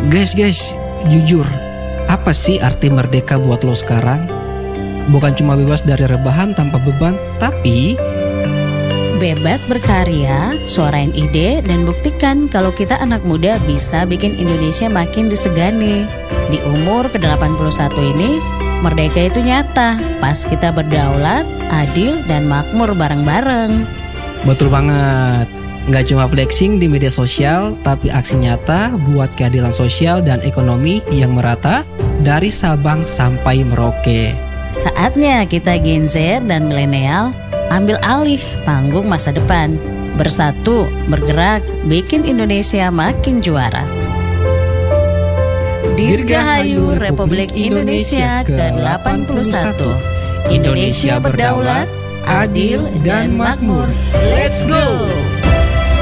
Guys, jujur, apa sih arti merdeka buat lo sekarang? Bukan cuma bebas dari rebahan tanpa beban, tapi bebas berkarya, suarain ide, dan buktikan kalau kita anak muda bisa bikin Indonesia makin disegani. Di umur ke-81 ini, merdeka itu nyata pas kita berdaulat, adil, dan makmur bareng-bareng. betul banget. Nggak cuma flexing di media sosial, tapi aksi nyata buat keadilan sosial dan ekonomi yang merata dari Sabang sampai Merauke. Saatnya kita Gen Z dan milenial ambil alih panggung masa depan. Bersatu, bergerak, bikin Indonesia makin juara. Dirgahayu Republik Indonesia ke-81. Indonesia berdaulat, adil, dan makmur. Let's go!